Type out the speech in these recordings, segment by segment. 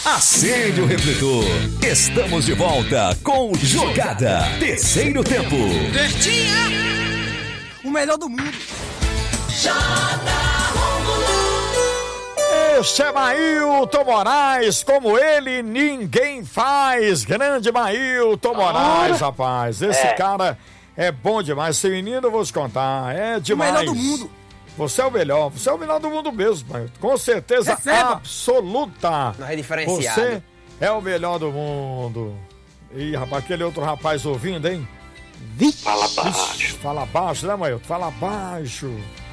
Acende o refletor. Estamos de volta com Jogada. Terceiro tempo. O melhor do mundo. Este é Mailton Moraes, como ele ninguém faz. Grande Mailton Moraes, rapaz. Esse cara é bom demais. Esse menino, eu vou te contar, é demais. O melhor do mundo. Você é o melhor do mundo mesmo, Mailton. Com certeza absoluta. Não é diferenciado. Você é o melhor do mundo. Ih, rapaz, aquele outro rapaz ouvindo, hein? Fala baixo. Fala baixo, né, Mailton? Fala baixo.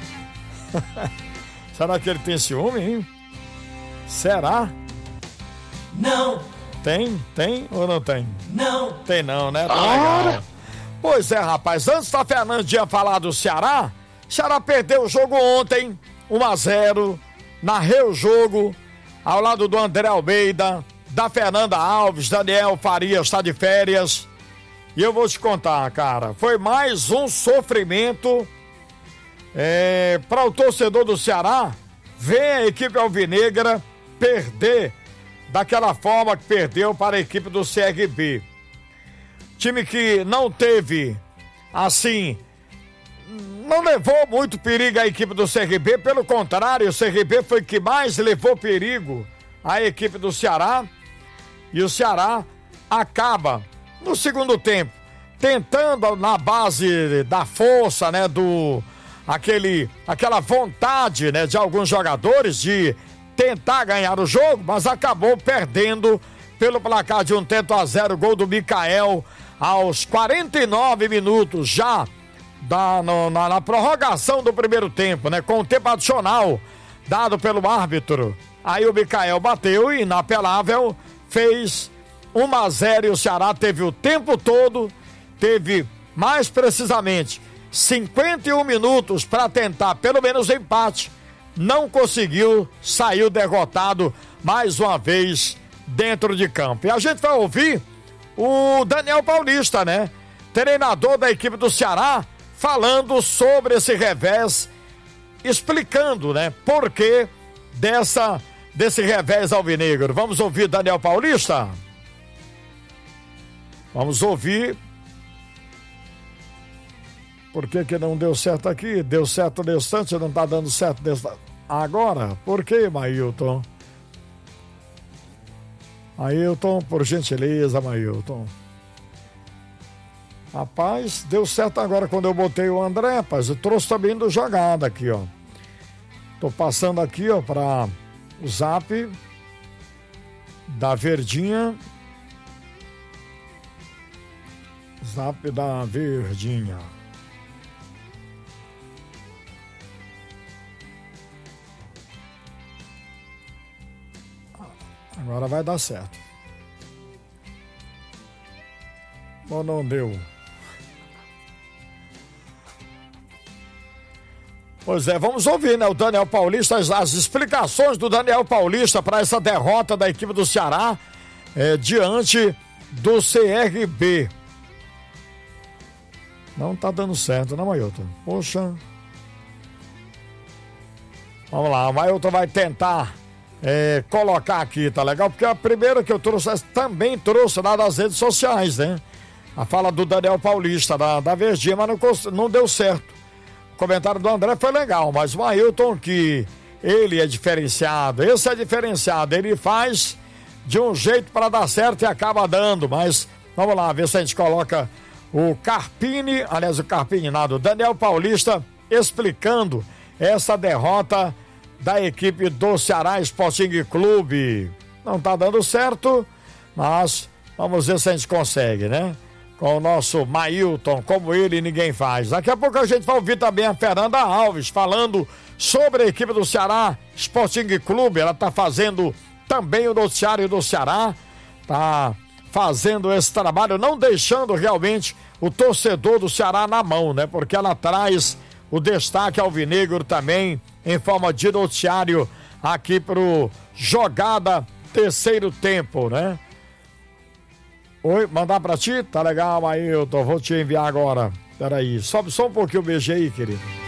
Será que ele tem ciúme, hein? Será? Não. Tem ou não tem? Não. Tem não, né? Tá legal. Pois é, rapaz, antes da Fernandinha falar do Ceará, o Ceará perdeu o jogo ontem, 1-0, narrei o jogo, ao lado do André Almeida, da Fernanda Alves, Daniel Farias está de férias, e eu vou te contar, cara, foi mais um sofrimento para o torcedor do Ceará ver a equipe alvinegra perder daquela forma que perdeu para a equipe do CRB. Time que não teve, assim, não levou muito perigo à equipe do CRB, pelo contrário, o CRB foi que mais levou perigo à equipe do Ceará, e o Ceará acaba, no segundo tempo, tentando na base da força, né, aquela vontade, né, de alguns jogadores de tentar ganhar o jogo, mas acabou perdendo pelo placar de 1-0, gol do Micael aos 49 minutos já na prorrogação do primeiro tempo, né, com o tempo adicional dado pelo árbitro. Aí o Micael bateu e inapelável fez 1-0 e o Ceará teve o tempo todo, teve mais precisamente 51 minutos para tentar pelo menos empate, não conseguiu, saiu derrotado mais uma vez dentro de campo. E a gente vai ouvir o Daniel Paulista, né? Treinador da equipe do Ceará, falando sobre esse revés, explicando, né? Por que desse revés alvinegro. Vamos ouvir Daniel Paulista? Vamos ouvir. Por que não deu certo aqui? Deu certo no instante, não tá dando certo agora? Por que, Mailton? Mailton, por gentileza, Mailton. Rapaz, deu certo agora quando eu botei o André, rapaz. Eu trouxe também do jogada aqui, ó. Tô passando aqui, ó, para o zap da Verdinha. Zap da Verdinha. Agora vai dar certo. Ou não deu? Pois é, vamos ouvir, né, o Daniel Paulista, as explicações do Daniel Paulista para essa derrota da equipe do Ceará diante do CRB. Não tá dando certo, né, Mailton? Poxa. Vamos lá, o Mailton vai tentar colocar aqui, tá legal? Porque a primeira que eu trouxe, também trouxe lá das redes sociais, né? A fala do Daniel Paulista, da Verdinha, mas não deu certo. O comentário do André foi legal, mas o Mailton, que ele é diferenciado, esse é diferenciado, ele faz de um jeito para dar certo e acaba dando, mas vamos lá, ver se a gente coloca o Carpini, aliás, o Carpini nada, o Daniel Paulista explicando essa derrota da equipe do Ceará Sporting Clube. Não tá dando certo, mas vamos ver se a gente consegue, né? Com o nosso Mailton, como ele ninguém faz. Daqui a pouco a gente vai ouvir também a Fernanda Alves falando sobre a equipe do Ceará Sporting Clube. Ela tá fazendo também o noticiário do Ceará, tá fazendo esse trabalho, não deixando realmente o torcedor do Ceará na mão, né? Porque ela traz o destaque alvinegro também em forma de noticiário aqui pro Jogada Terceiro Tempo, né? Oi, mandar pra ti? Tá legal, Mailton, vou te enviar agora. Peraí, sobe só um pouquinho o BG aí, querido.